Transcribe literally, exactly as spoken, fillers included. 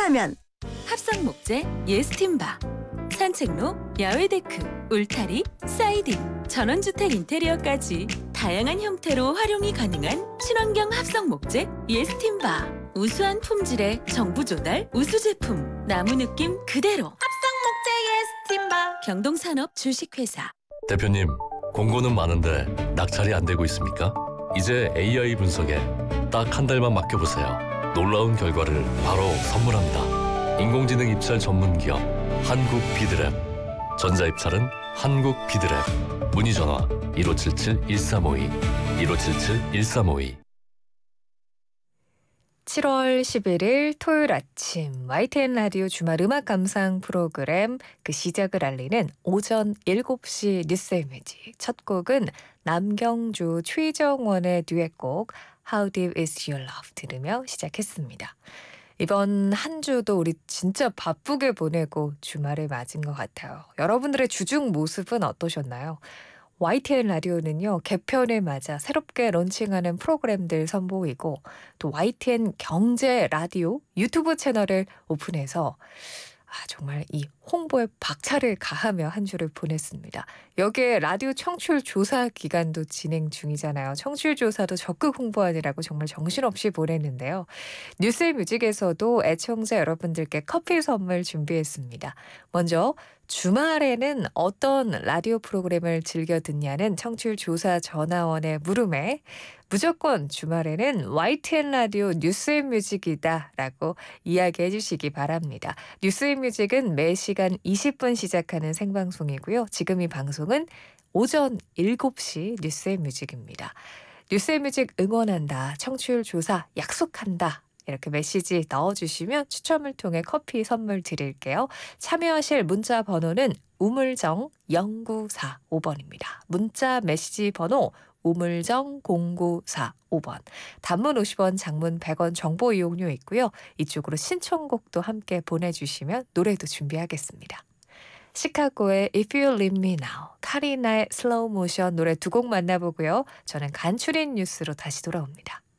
하면 합성 목재 예스팀바, 산책로, 야외 데크, 울타리, 사이딩, 전원주택 인테리어까지 다양한 형태로 활용이 가능한 친환경 합성 목재 예스팀바. 우수한 품질의 정부 조달 우수 제품, 나무 느낌 그대로. 합성 목재 예스팀바. 경동산업 주식회사. 대표님, 공고는 많은데 낙찰이 안 되고 있습니까? 이제 에이아이 분석에 딱 한 달만 맡겨보세요. 놀라운 결과를 바로 선물합니다. 인공지능 입찰 전문 기업 한국 비드랩. 전자입찰은 한국 비드랩. 문의 전화 일오칠칠 일삼오이 일오칠칠 일삼오이. 칠월 십일일 토요일 아침 와이티엔 라디오 주말 음악 감상 프로그램 그 시작을 알리는 오전 일곱 시 뉴스의 뮤직. 첫 곡은 남경주, 최정원의 듀엣곡 How Deep Is Your Love 들으며 시작했습니다. 이번 한 주도 우리 진짜 바쁘게 보내고 주말을 맞은 것 같아요. 여러분들의 주중 모습은 어떠셨나요? 와이티엔 라디오는요, 개편을 맞아 새롭게 런칭하는 프로그램들 선보이고 또 와이티엔 경제 라디오 유튜브 채널을 오픈해서 아, 정말 이 홍보에 박차를 가하며 한 주를 보냈습니다. 여기에 라디오 청취율 조사 기간도 진행 중이잖아요. 청취율 조사도 적극 홍보하느라고 정말 정신없이 보냈는데요. 뉴스의 뮤직에서도 애청자 여러분들께 커피 선물 준비했습니다. 먼저 주말에는 어떤 라디오 프로그램을 즐겨 듣냐는 청취율 조사 전화원의 물음에 무조건 주말에는 와이티엔 라디오 뉴스의 뮤직이다 라고 이야기해 주시기 바랍니다. 뉴스의 뮤직은 매 시간 이십 분 시작하는 생방송이고요. 지금 이 방송은 오전 일곱 시 뉴스의 뮤직입니다. 뉴스의 뮤직 응원한다, 청취율 조사 약속한다, 이렇게 메시지 넣어주시면 추첨을 통해 커피 선물 드릴게요. 참여하실 문자 번호는 우물정 공구사오 번입니다. 문자 메시지 번호 우물정 공구사오 번. 단문 오십 원, 장문 백 원 정보 이용료 있고요. 이쪽으로 신청곡도 함께 보내주시면 노래도 준비하겠습니다. 시카고의 If You Leave Me Now, 카리나의 슬로우 모션 노래 두 곡 만나보고요. 저는 간추린 뉴스로 다시 돌아옵니다.